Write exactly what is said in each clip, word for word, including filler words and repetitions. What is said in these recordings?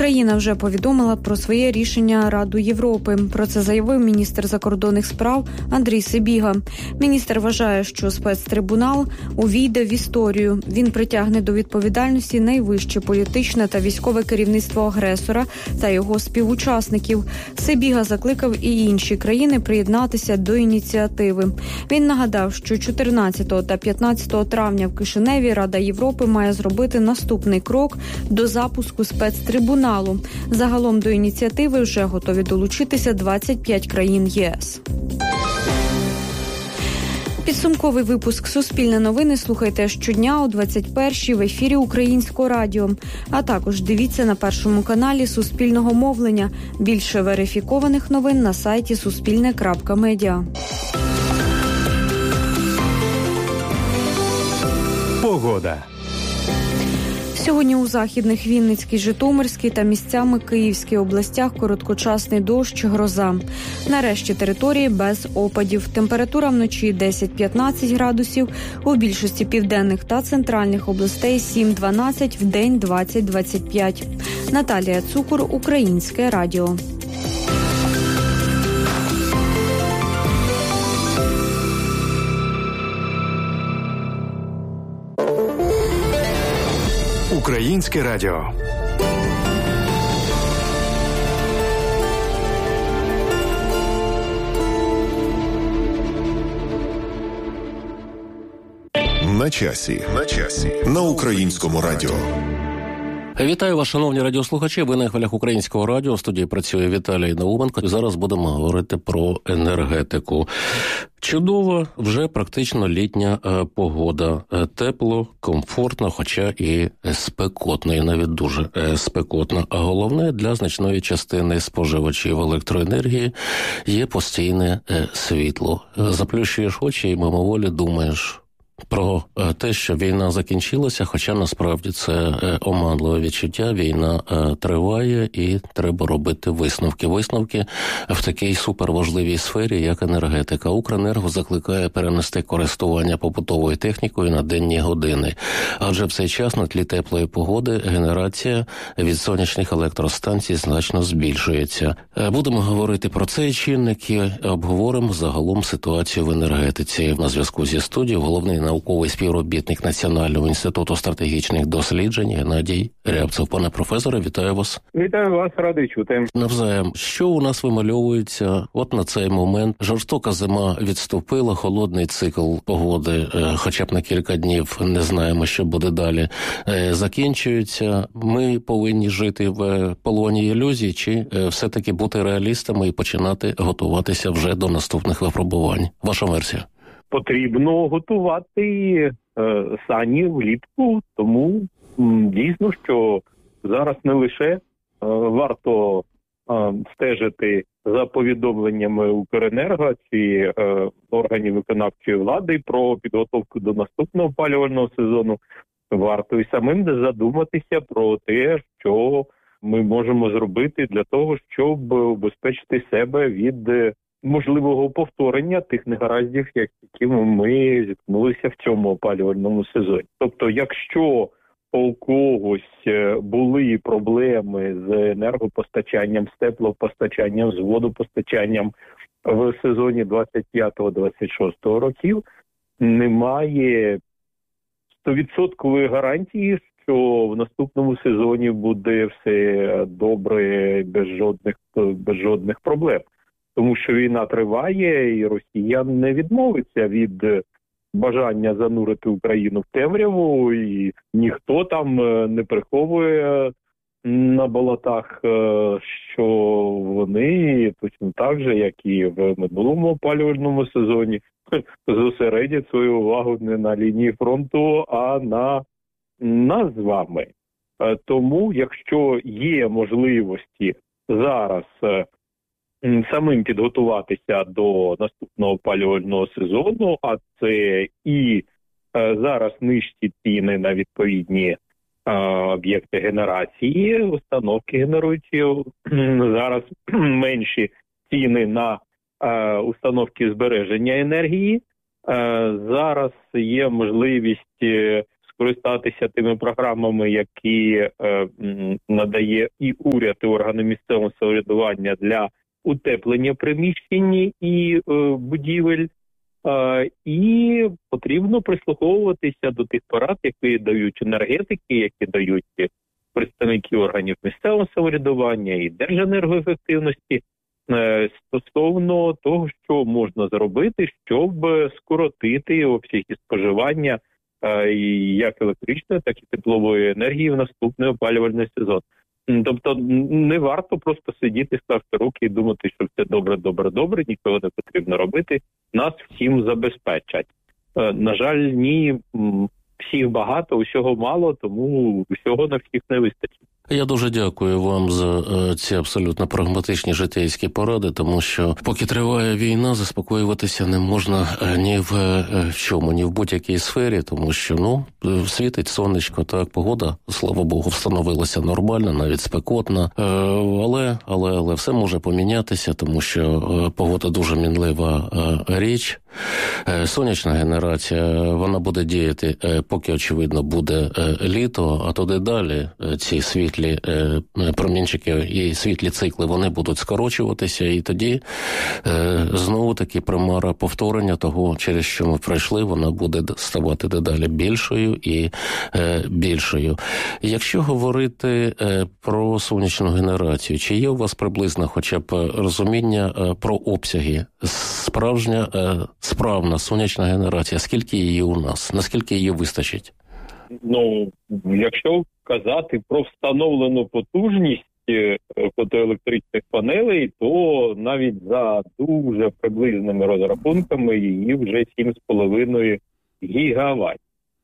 Україна вже повідомила про своє рішення Раду Європи. Про це заявив міністр закордонних справ Андрій Сибіга. Міністр вважає, що спецтрибунал увійде в історію. Він притягне до відповідальності найвище політичне та військове керівництво агресора та його співучасників. Сибіга закликав і інші країни приєднатися до ініціативи. Він нагадав, що чотирнадцятого та п'ятнадцятого травня в Кишиневі Рада Європи має зробити наступний крок до запуску спецтрибуналу. Загалом до ініціативи вже готові долучитися двадцять п'ять країн ЄС. Підсумковий випуск «Суспільне новини» слухайте щодня о двадцять першій в ефірі Українського радіо. А також дивіться на Першому каналі Суспільного мовлення. Більше верифікованих новин на сайті суспільне крапка медіа. Погода. Сьогодні у західних Вінницькій, Житомирській та місцями Київській областях короткочасний дощ, гроза. Нарешті території без опадів. Температура вночі десять-п'ятнадцять градусів, у більшості південних та центральних областей сім-дванадцять, вдень двадцять-двадцять п'ять. Наталія Цукур, Українське радіо. Українське радіо. На часі. На часі. На Українському радіо. Вітаю вас, шановні радіослухачі. Ви на хвилях Українського радіо. В студії працює Віталій Науменко. І зараз будемо говорити про енергетику. Чудова, вже практично літня е, погода. Е, тепло, комфортно, хоча і спекотно, і навіть дуже е, спекотно. А головне, для значної частини споживачів електроенергії є постійне е, світло. Заплющуєш очі і мимоволі думаєш про те, що війна закінчилася, хоча насправді це оманливе відчуття. Війна триває і треба робити висновки. Висновки в такій суперважливій сфері, як енергетика. Укренерго закликає перенести користування побутовою технікою на денні години. Адже в цей час на тлі теплої погоди генерація від сонячних електростанцій значно збільшується. Будемо говорити про цей чинник і обговоримо загалом ситуацію в енергетиці. На зв'язку зі студією головний науковий співробітник Національного інституту стратегічних досліджень Геннадій Рябцев. Пане професоре, вітаю вас. Вітаю вас, радий чути. Навзаєм. Що у нас вимальовується от на цей момент? Жорстока зима відступила, холодний цикл погоди, хоча б на кілька днів, не знаємо, що буде далі, закінчується. Ми повинні жити в полоні ілюзій, чи все-таки бути реалістами і починати готуватися вже до наступних випробувань? Ваша версія? Потрібно готувати е, сані влітку, тому м, дійсно, що зараз не лише е, варто е, стежити за повідомленнями Укренерго чи е, органів виконавчої влади про підготовку до наступного опалювального сезону, варто і самим задуматися про те, що ми можемо зробити для того, щоб убезпечити себе від можливого повторення тих негараздів, якими ми зіткнулися в цьому опалювальному сезоні. Тобто, якщо у когось були проблеми з енергопостачанням, з теплопостачанням, з водопостачанням в сезоні двадцять п'ятого - двадцять шостого років, немає стовідсоткової гарантії, що в наступному сезоні буде все добре, без жодних, без жодних проблем. Тому що війна триває, і Росія не відмовиться від бажання занурити Україну в темряву, і ніхто там не приховує на болотах, що вони точно так же, як і в минулому опалювальному сезоні, зосередять свою увагу не на лінії фронту, а на нас з вами. Тому, якщо є можливості зараз самим підготуватися до наступного опалювального сезону, а це і е, зараз нижчі ціни на відповідні е, об'єкти генерації, установки генеруючі, зараз менші ціни на е, установки збереження енергії, е, зараз є можливість скористатися тими програмами, які е, надає і уряд, і органи місцевого самоврядування для утеплення приміщень і е, будівель. Е, і потрібно прислуховуватися до тих порад, які дають енергетики, які дають представники органів місцевого самоврядування і Держенергоефективності е, стосовно того, що можна зробити, щоб скоротити обсяги споживання як електричної, так і теплової енергії в наступний опалювальний сезон. Тобто не варто просто сидіти, склавши руки і думати, що все добре, добре, добре, нічого не потрібно робити. Нас всім забезпечать. На жаль, ні, всіх багато, усього мало, тому усього на всіх не вистачить. Я дуже дякую вам за е, ці абсолютно прагматичні житейські поради, тому що поки триває війна, заспокоюватися не можна ні в, е, в чому, ні в будь-якій сфері, тому що, ну, світить сонечко, так, погода, слава Богу, встановилася нормально, навіть спекотна, е, але, але, але все може помінятися, тому що е, погода дуже мінлива е, річ. Е, сонячна генерація, вона буде діяти, е, поки, очевидно, буде е, літо, а туди далі е, ці світлі світлі е, промінчики і світлі цикли, вони будуть скорочуватися, і тоді е, знову-таки примара повторення того, через що ми пройшли, вона буде ставати дедалі більшою і е, більшою. Якщо говорити е, про сонячну генерацію, чи є у вас приблизно хоча б розуміння е, про обсяги? Справжня, е, справна сонячна генерація, скільки її у нас? Наскільки її вистачить? Ну, якщо казати про встановлену потужність фотоелектричних панелей, то навіть за дуже приблизними розрахунками її вже сім з половиною гігаватт.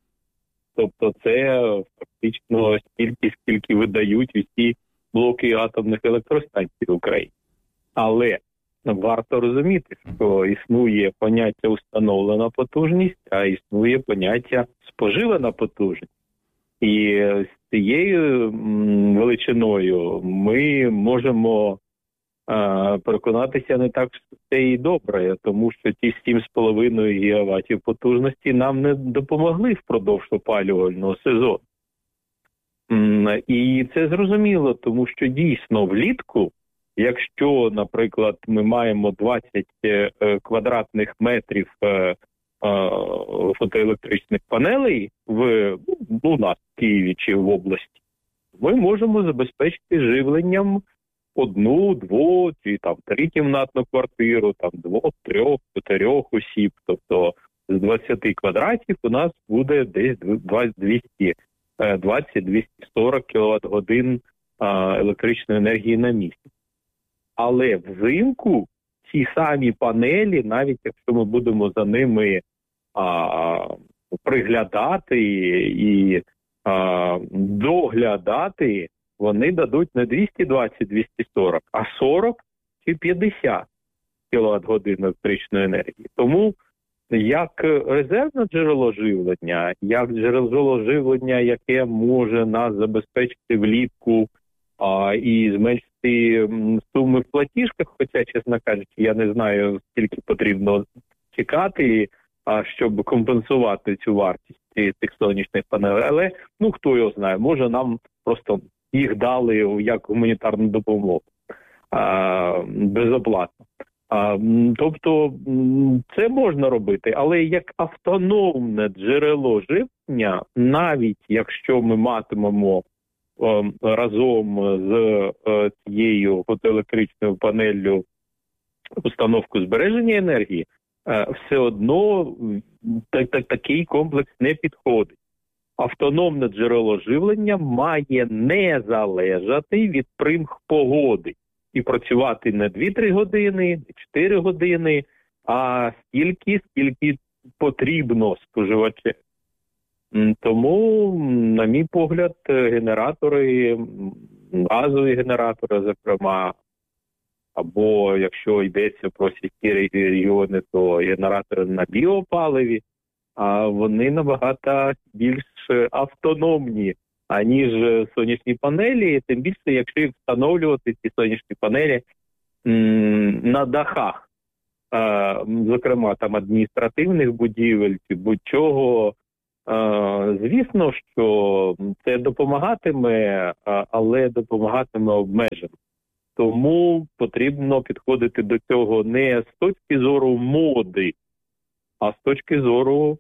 Тобто це фактично стільки, скільки видають усі блоки атомних електростанцій в Україні. Але варто розуміти, що існує поняття установлена потужність, а існує поняття споживана потужність. І з цією величиною ми можемо е, переконатися не так, що це і добре, тому що ті сім з половиною гігаваттів потужності нам не допомогли впродовж опалювального сезону. І це зрозуміло, тому що дійсно влітку, якщо, наприклад, ми маємо двадцять квадратних метрів фотоелектричних панелей в, у нас в Києві чи в області, ми можемо забезпечити живленням одну, двох, чи там трикімнатну квартиру, там двох, трьох, чотирьох осіб. Тобто з двадцяти квадратів у нас буде десь двісті двадцять - двісті сорок кіловат-годин електричної енергії на місяць. Але взимку ці самі панелі, навіть якщо ми будемо за ними а, приглядати і а, доглядати, вони дадуть не двісті двадцять - двісті сорок, а сорок чи п'ятдесят кіловат-годин електричної енергії. Тому як резервне джерело живлення, як джерело живлення, яке може нас забезпечити влітку а, і зменшити суми в платіжках, хоча, чесно кажучи, я не знаю, скільки потрібно чекати, а, щоб компенсувати цю вартість цих сонячних панелей. Але, ну, хто його знає, може нам просто їх дали як гуманітарну допомогу а, безоплатно. А, тобто це можна робити, але як автономне джерело живлення, навіть якщо ми матимемо а, разом з а, цією фотоелектричною панеллю установку збереження енергії, а, все одно так, так, такий комплекс не підходить. Автономне джерело живлення має не залежати від примх погоди і працювати не дві-три години, не чотири години, а стільки, скільки потрібно споживачу. Тому, на мій погляд, генератори, газові генератори, зокрема, або якщо йдеться про сільські регіони, то генератори на біопаливі, а вони набагато більш автономні, аніж сонячні панелі, тим більше, якщо їх встановлювати, ці сонячні панелі м- на дахах, е- зокрема там адміністративних будівель чи будь-чого, Звісно, що це допомагатиме, але допомагатиме обмежено. Тому потрібно підходити до цього не з точки зору моди, а з точки зору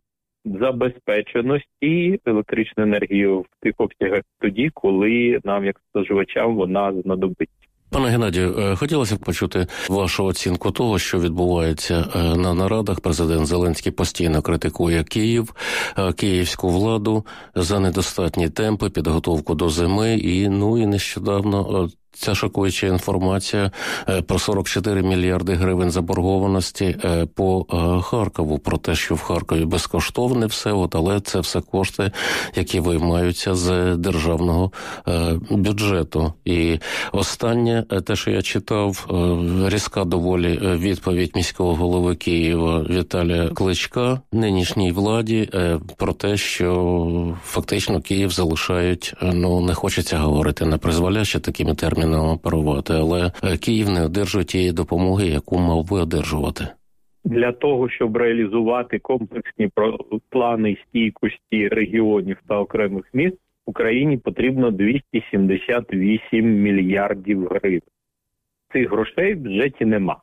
забезпеченості електричної енергії в тих обсягах тоді, коли нам, як споживачам, вона знадобиться. Пане Геннадію, хотілося б почути вашу оцінку того, що відбувається на нарадах. Президент Зеленський постійно критикує Київ, київську владу за недостатні темпи, підготовку до зими і, ну, і нещодавно ця шокуюча інформація про сорок чотири мільярди гривень заборгованості по Харкову, про те, що в Харкові безкоштовне все, от, але це все кошти, які виймаються з державного бюджету. І останнє, те, що я читав, різка доволі відповідь міського голови Києва Віталія Кличка нинішній владі про те, що фактично Київ залишають, ну, не хочеться говорити на призволяще такими термінами, оперувати, але Київ не одержує тієї допомоги, яку мав би одержувати. Для того, щоб реалізувати комплексні плани стійкості регіонів та окремих міст, Україні потрібно двісті сімдесят вісім мільярдів гривень. Цих грошей в бюджеті нема.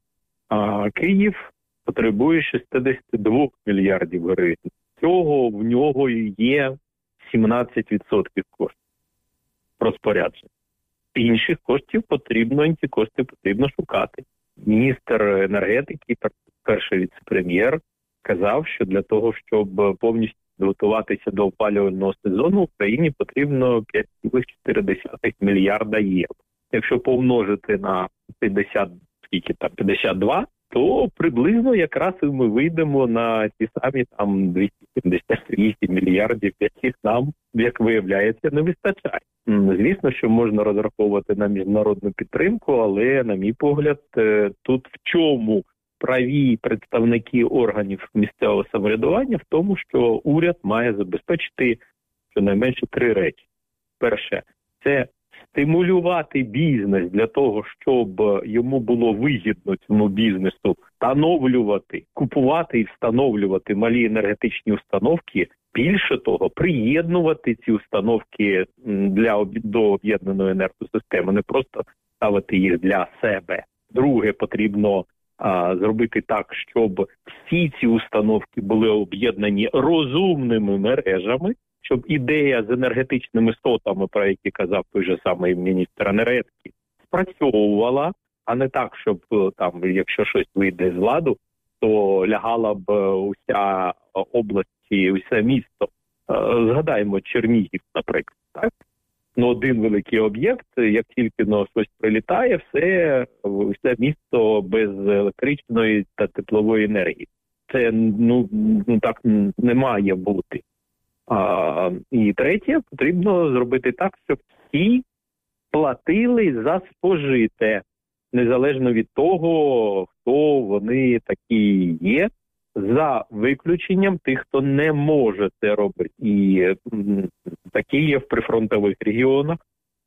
А Київ потребує шістдесят два мільярдів гривень. Цього в нього є сімнадцять відсотків коштів розпорядження. Інших коштів потрібно, інші кошти потрібно шукати. Міністр енергетики, перший віце-прем'єр, казав, що для того, щоб повністю готуватися до опалювального сезону, Україні потрібно п'ять цілих чотири десятих мільярда євро. Якщо помножити на п'ятдесят, скільки там, п'ятдесят два, то приблизно якраз і ми вийдемо на ті самі там двісті сімдесят вісім мільярдів, яких нам, як виявляється, не вистачає. Звісно, що можна розраховувати на міжнародну підтримку, але, на мій погляд, тут в чому праві представники органів місцевого самоврядування? В тому, що уряд має забезпечити щонайменше три речі. Перше – це стимулювати бізнес для того, щоб йому було вигідно цьому бізнесу встановлювати, купувати і встановлювати малі енергетичні установки. Більше того, приєднувати ці установки для до об'єднаної енергосистеми, не просто ставити їх для себе. Друге, потрібно а, зробити так, щоб всі ці установки були об'єднані розумними мережами, щоб ідея з енергетичними сотами, про які казав той же самий міністр енергетики, спрацьовувала, а не так, щоб там, якщо щось вийде з ладу, то лягала б уся область і усе місто. Згадаємо Чернігів, наприклад. Так? Ну, один великий об'єкт, як тільки на щось прилітає, все, все місто без електричної та теплової енергії. Це, ну, ну так не має бути. А, і третє, потрібно зробити так, щоб всі платили за спожите, незалежно від того, хто вони такі є, за виключенням тих, хто не може це робити. І м, такі є в прифронтових регіонах,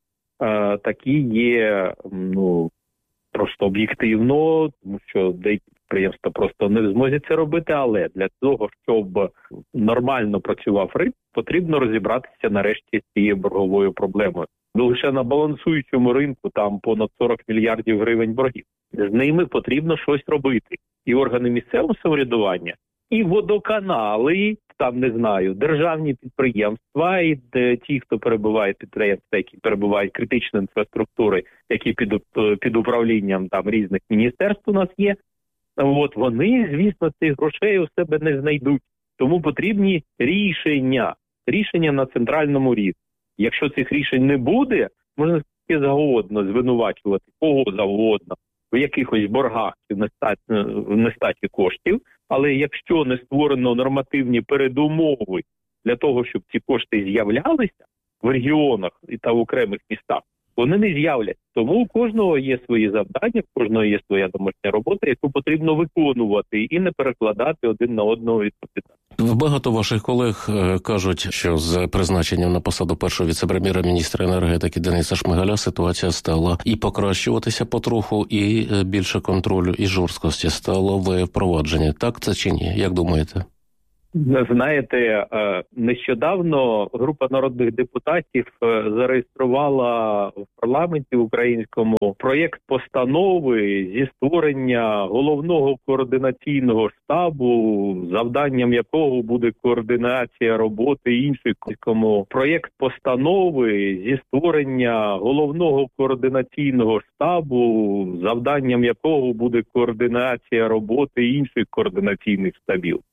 а, такі є, ну, просто об'єктивно, тому що деякі підприємства просто не в змозі це робити, але для того, щоб нормально працював ринок, потрібно розібратися нарешті з цією борговою проблемою. Лише на балансуючому ринку там понад сорок мільярдів гривень боргів. З ними потрібно щось робити. І органи місцевого самоврядування, і водоканали, там, не знаю, державні підприємства, і ті, хто перебуває, підприємства, які перебувають критичної інфраструктури, які під, під управлінням там різних міністерств у нас є, от вони, звісно, цих грошей у себе не знайдуть. Тому потрібні рішення, рішення на центральному рівні. Якщо цих рішень не буде, можна скільки завгодно звинувачувати кого завгодно в якихось боргах чи в нестачі коштів, але якщо не створено нормативні передумови для того, щоб ці кошти з'являлися в регіонах та в окремих містах, вони не з'являться. Тому у кожного є свої завдання, у кожного є своя домашня робота, яку потрібно виконувати і не перекладати один на одного відповідальність. Багато ваших колег кажуть, що з призначенням на посаду першого віце-прем'єра міністра енергетики Дениса Шмигаля ситуація стала і покращуватися потроху, і більше контролю, і жорсткості стало в впровадженні. Так це чи ні? Як думаєте? Знаєте, нещодавно група народних депутатів зареєструвала в парламенті українському проєкт постанови зі створення головного координаційного штабу, завданням якого буде координація роботи інших. Проєкт постанови зі створення головного координаційного штабу, завданням якого буде координація роботи інших координаційних штабів.